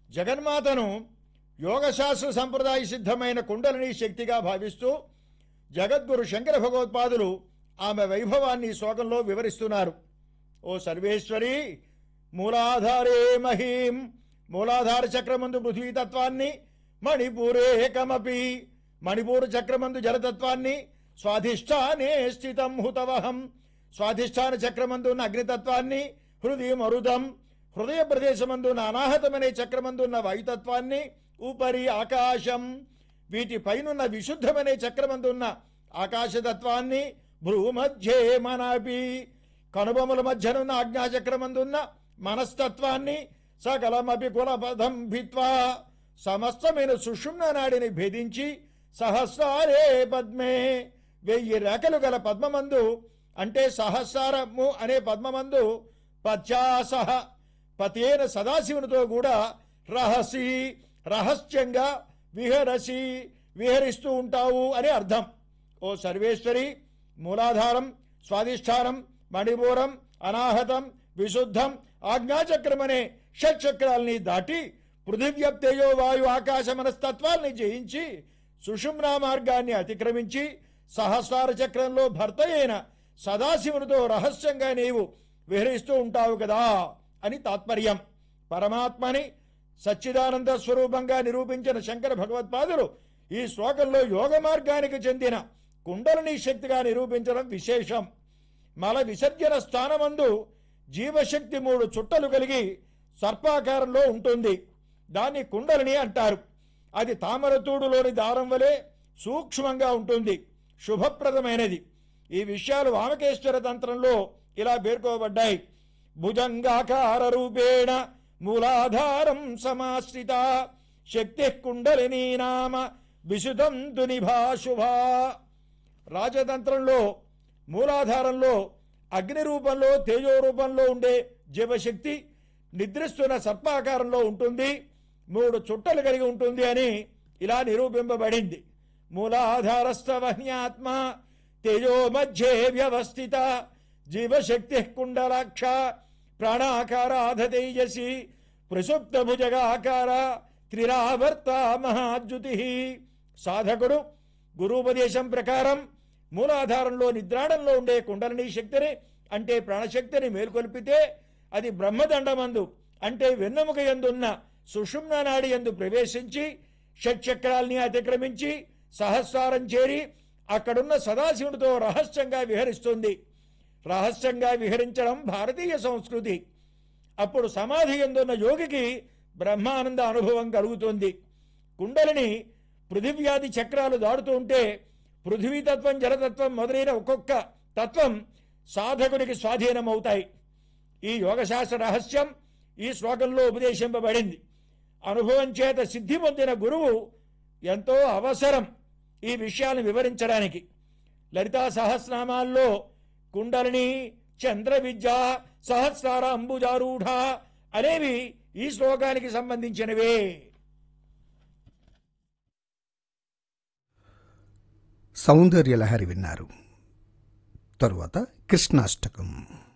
జగన్మాతను యోగశాస్త్ర సంప్రదాయ సిద్ధమైన కుండలిని శక్తిగా భావిస్తూ జగద్గురు శంకర భగవత్పాదులు ఆమె వైభవాన్ని శ్లోకంలో వివరిస్తున్నారు. ఓ సర్వేశ్వరి, మూలాధారే మహీం, మూలాధార చక్రమందు పృథ్వీతత్వాన్ని, మణిపూరేకమపి, మణిపూర చక్రమందు జలతత్వాన్ని, స్వాధిష్టానే స్థితం హుతవహం, స్వాధిష్టాన చక్రమందున్న అగ్నితత్వాన్ని, హృదయ మరుదం, హృదయ ప్రదేశమందున్న అనాహతమనే చక్రమందున్న వాయుతత్వాన్ని, ఉపరి ఆకాశం, వీటి పైనున్న విశుద్ధమనే చక్రమందున్న ఆకాశతత్వాన్ని, భ్రూమధ్యే మనపి, కనుబొమల మధ్యనున్న ఆజ్ఞాచక్రమందున్న మనస్తత్వాన్ని, సకలమపి కులపదం భిత్వా, సమస్తమైన సుషుమ్న నాడిని భేదించి, సహస్రారే పద్మే, 1000 రేఖలు గల పద్మమందు, అంటే సహస్రము అనే పద్మమందు, పచ్చాసహ పతేన సదాశివునితో కూడా రహసి, రహస్యంగా విహరసి, విహరిస్తూ ఉంటావు అని అర్థం. ఓ సర్వేశ్వరి, మూలాధారం, స్వాధిష్టానం, మణిపూరం, అనాహతం, విశుద్ధం, ఆజ్ఞాచక్రం అనే షట్చక్రాల్ని దాటి పృథివ్యప్తేయో వాయు ఆకాశ మనస్తత్వాల్ని జయించి సుషుమ్నా మార్గాన్ని అతిక్రమించి సహస్రార చక్రంలో భర్త అయిన సదాశివునితో రహస్యంగా నీవు విహరిస్తూ ఉంటావు కదా అని తాత్పర్యం. పరమాత్మని సచ్చిదానంద స్వరూపంగా నిరూపించిన శంకర భగవత్పాదులు ఈ శ్లోకంలో యోగ మార్గానికి చెందిన కుండలిని శక్తిగా నిరూపించడం విశేషం. మల విసర్జన స్థానమందు జీవశక్తి 3 చుట్టలు కలిగి సర్పాకారంలో ఉంటుంది. దాన్ని కుండలిని అంటారు. అది తామరతూడులోని దారం వలె సూక్ష్మంగా ఉంటుంది, శుభప్రదమైనది. ఈ విషయాలు వామకేశ్వర తంత్రంలో ఇలా పేర్కోబడ్డాయి. భుజంగాకార రూపేణ మూలాధారం సమాశ్రిత శక్తి కుండలినీ నామ విశుద్ధం తునిభాశుభా. రాజతంత్రంలో మూలాధారంలో అగ్ని రూపంలో, తేజో రూపంలో ఉండే జీవశక్తి నిద్రిస్తున్న సర్పాకారంలో ఉంటుంది, 3 చుట్టలు కలిగి ఉంటుంది అని ఇలా నిరూపింపబడింది. మూలాధారస్థవహ్న్యాత్మ తేజో మధ్యే వ్యవస్థిత జీవశక్తి కుండలాక్ష ప్రాణాకారాధ తేజసి ప్రసుప్త భుజగాకార త్రిరావర్త మహాద్యుతి. సాధకుడు గురూపదేశం ప్రకారం మూలాధారంలో నిద్రాడంలో ఉండే కుండలిని శక్తిని, అంటే ప్రాణశక్తిని మేల్కొల్పితే అది బ్రహ్మదండమందు, అంటే వెన్నెముక యందున్న సుషుమ్న నాడి యందు ప్రవేశించి షట్చక్రాల్ని అతిక్రమించి సహస్రారం చేరి అక్కడున్న సదాశివుడితో రహస్యంగా విహరిస్తుంది. రహస్యంగా విహరించడం భారతీయ సంస్కృతి. అప్పుడు సమాధి యందున్న యోగికి బ్రహ్మానంద అనుభవం కలుగుతుంది. కుండలిని పృథివ్యాది చక్రాలు దాడుతూ ఉంటే పృథివీతత్వం, జలతత్వం మొదలైన ఒక్కొక్క తత్వం సాధకునికి స్వాధీనమవుతాయి. ఈ యోగశాస్త్ర రహస్యం ఈ శ్లోకంలో ఉపదేశింపబడింది. అనుభవం చేత సిద్ధి పొందిన గురువు ఎంతో అవసరం ఈ విషయాలను వివరించడానికి. లలితా సహస్రనామాల్లో కుండలిని, చంద్ర విద్య, సహస్రార అంబుజారూఢ అనేవి ఈ శ్లోకానికి సంబంధించినవే. సౌందర్యలహరి విన్నారు. తరువాత కృష్ణాష్టకం.